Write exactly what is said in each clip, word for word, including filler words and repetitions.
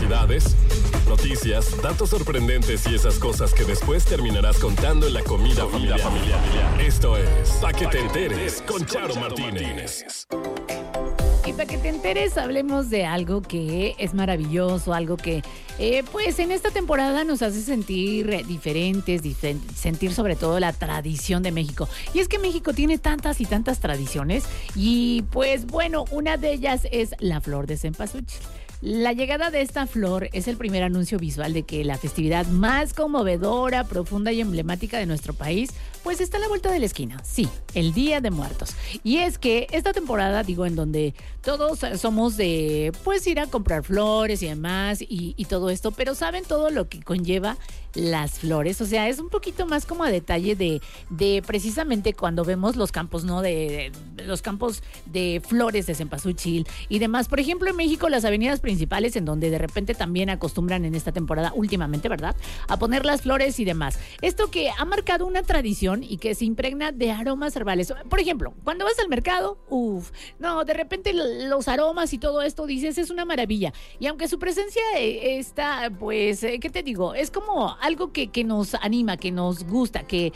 Curiosidades, noticias, datos sorprendentes y esas cosas que después terminarás contando en la comida familiar. familiar. Esto es Pa' que te enteres con Charo Martínez. Y para que te enteres, hablemos de algo que es maravilloso, algo que, eh, pues, en esta temporada nos hace sentir diferentes, difer- sentir sobre todo la tradición de México. Y es que México tiene tantas y tantas tradiciones y, pues, bueno, una de ellas es la flor de cempasúchil. La llegada de esta flor es el primer anuncio visual de que la festividad más conmovedora, profunda y emblemática de nuestro país, pues está a la vuelta de la esquina. Sí, el Día de Muertos. Y es que esta temporada, digo, en donde todos somos de, pues, ir a comprar flores y demás y, y todo esto, pero ¿saben todo lo que conlleva las flores? O sea, es un poquito más como a detalle de, de precisamente cuando vemos los campos, ¿no? De, de los campos de flores de cempasúchil y demás. Por ejemplo, en México, las avenidas principales en donde de repente también acostumbran en esta temporada, últimamente, ¿verdad?, a poner las flores y demás. Esto que ha marcado una tradición y que se impregna de aromas herbales. Por ejemplo, cuando vas al mercado, uff, no, de repente los aromas y todo esto, dices, es una maravilla. Y aunque su presencia está, pues, ¿qué te digo? Es como algo que, que nos anima, que nos gusta, que,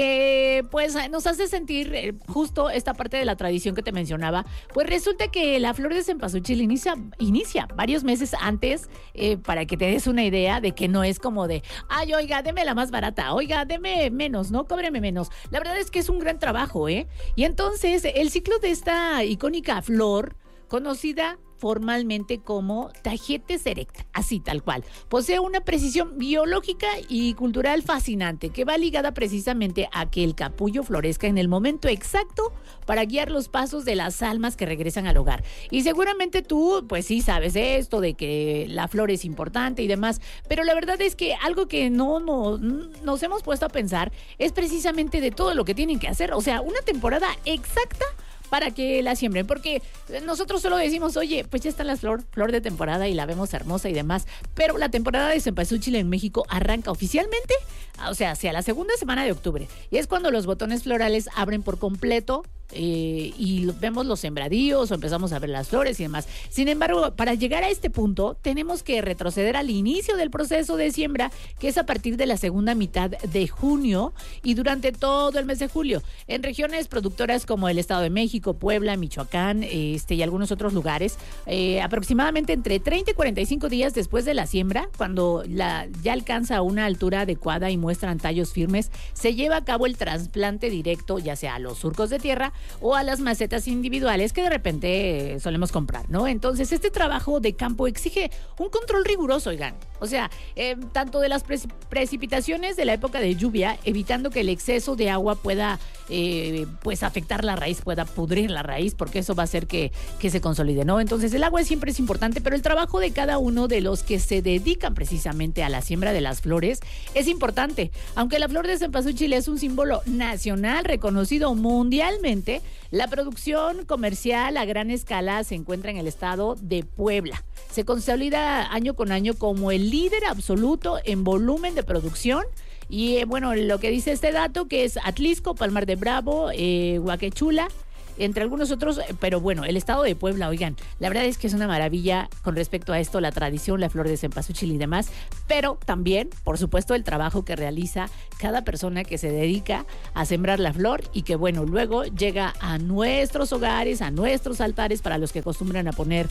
que pues nos hace sentir justo esta parte de la tradición que te mencionaba. Pues resulta que la flor de cempasúchil inicia, inicia varios meses antes, eh, para que te des una idea de que no es como de, ay, oiga, deme la más barata, oiga, deme menos, ¿no? Cóbreme menos. La verdad es que es un gran trabajo, ¿eh? Y entonces, el ciclo de esta icónica flor, conocida formalmente como Tagetes erecta, así tal cual, posee una precisión biológica y cultural fascinante que va ligada precisamente a que el capullo florezca en el momento exacto para guiar los pasos de las almas que regresan al hogar. Y seguramente tú, pues sí sabes esto de que la flor es importante y demás, pero la verdad es que algo que no, no nos hemos puesto a pensar es precisamente de todo lo que tienen que hacer, o sea, una temporada exacta para que la siembren, porque nosotros solo decimos, oye, pues ya está la flor, flor de temporada y la vemos hermosa y demás, pero la temporada de cempasúchil en México arranca oficialmente, o sea, hacia la segunda semana de octubre, y es cuando los botones florales abren por completo, eh, y vemos los sembradíos o empezamos a ver las flores y demás. Sin embargo, para llegar a este punto, tenemos que retroceder al inicio del proceso de siembra, que es a partir de la segunda mitad de junio y durante todo el mes de julio. En regiones productoras como el Estado de México, Puebla, Michoacán, este, y algunos otros lugares, eh, aproximadamente entre treinta y cuarenta y cinco días después de la siembra, cuando la, ya alcanza una altura adecuada y muestran tallos firmes, se lleva a cabo el trasplante directo, ya sea a los surcos de tierra o a las macetas individuales que de repente eh, solemos comprar, ¿no? Entonces, este trabajo de campo exige un control riguroso, oigan. O sea, eh, tanto de las pre- precipitaciones de la época de lluvia, evitando que el exceso de agua pueda, eh, pues, afectar la raíz, pueda pudrir la raíz, porque eso va a hacer que, que se consolide, ¿no? Entonces, el agua siempre es importante, pero el trabajo de cada uno de los que se dedican precisamente a la siembra de las flores es importante. Aunque la flor de cempasúchil es un símbolo nacional reconocido mundialmente, la producción comercial a gran escala se encuentra en el estado de Puebla. Se consolida año con año como el líder absoluto en volumen de producción. Y eh, bueno, lo que dice este dato, que es Atlisco, Palmar de Bravo, eh, Huaquechula, entre algunos otros, pero bueno, el estado de Puebla, oigan, la verdad es que es una maravilla con respecto a esto, la tradición, la flor de cempasúchil y demás, pero también, por supuesto, el trabajo que realiza cada persona que se dedica a sembrar la flor y que, bueno, luego llega a nuestros hogares, a nuestros altares, para los que acostumbran a poner,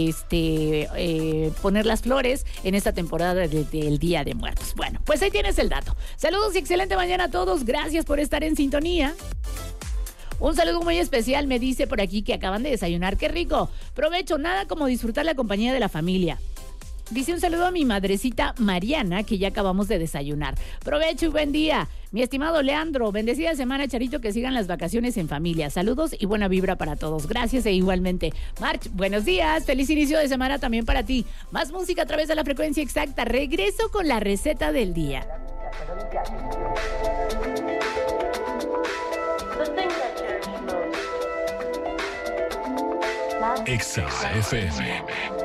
este, eh, poner las flores en esta temporada del de, Día de Muertos. Bueno, pues ahí tienes el dato. Saludos y excelente mañana a todos. Gracias por estar en sintonía. Un saludo muy especial, me dice por aquí que acaban de desayunar. ¡Qué rico! Provecho, nada como disfrutar la compañía de la familia. Dice un saludo a mi madrecita Mariana, que ya acabamos de desayunar. Provecho y buen día. Mi estimado Leandro, bendecida semana, Charito, que sigan las vacaciones en familia. Saludos y buena vibra para todos. Gracias e igualmente. March, buenos días. Feliz inicio de semana también para ti. Más música a través de la frecuencia exacta. Regreso con la receta del día. Exa F M.